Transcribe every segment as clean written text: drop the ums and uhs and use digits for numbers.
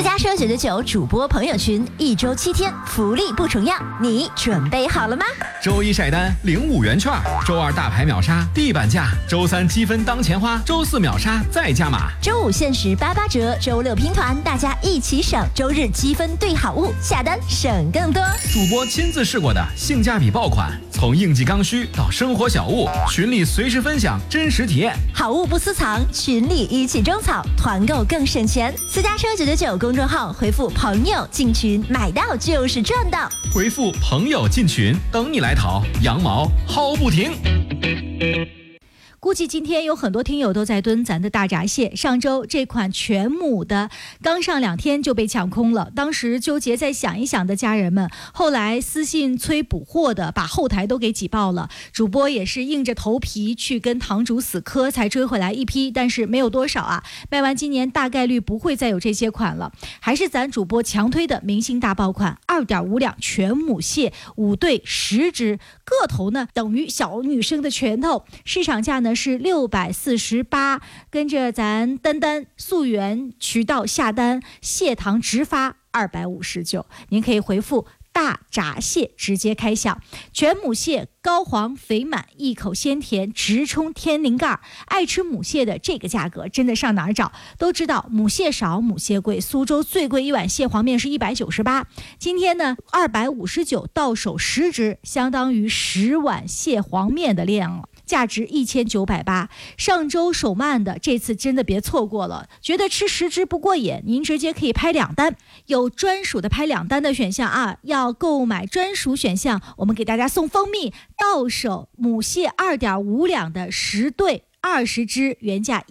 私家车999主播朋友群，1周7天，福利不重样，你准备好了吗？ 周一晒单领5元券，周二大牌秒杀地板价，周三积分当钱花，周四秒杀再加码， 周5限时88折，周6拼团，大家一起省，周日积分兑好物，下单省更多。 主播亲自试过的性价比爆款，从应季刚需到生活小物，群里随时分享真实体验， 好物不私藏，群里一起种草，团购更省钱。私家车999公众号回复朋友进群，买到就是赚到， 回复朋友进群，等你来淘，羊毛薅不停。 估计今天有很多听友都在蹲咱的大闸蟹。上周这款全母的刚上2天就被抢空了，当时纠结再想一想的家人们，后来私信催补货的，把后台都给挤爆了。主播也是硬着头皮去跟堂主死磕，才追回来一批，但是没有多少啊。卖完今年大概率不会再有这些款了，还是咱主播强推的明星大爆款，2.5两全母蟹5对10只，个头呢等于小女生的拳头，市场价呢是648，跟着咱丹溯源渠道下单，蟹糖直发259，您可以回复大闸蟹直接开箱。全母蟹膏黄肥满，一口鲜甜，直冲天灵盖。爱吃母蟹的这个价格真的上哪儿找？都知道母蟹少母蟹贵，苏州最贵一碗蟹黄面是198，今天呢259到手10只，相当于10碗蟹黄面的量了，价值1980。上周手慢的，这次真的别错过了。觉得吃10只不过瘾，您直接可以拍2单，有专属的拍2单的选项啊。要购买专属选项，我们给大家送蜂蜜，到手母蟹2.5两的10对20只，原价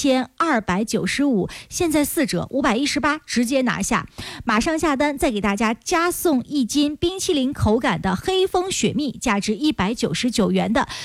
1295，现在4折518，直接拿下。马上下单，再给大家加送1斤冰淇淋口感的黑蜂雪蜜，价值199元的